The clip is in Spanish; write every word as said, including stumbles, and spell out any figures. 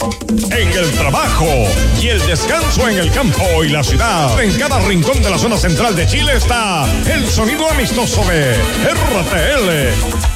En el trabajo y el descanso en el campo y la ciudad. En cada rincón de la zona central de Chile está el sonido amistoso de R T L.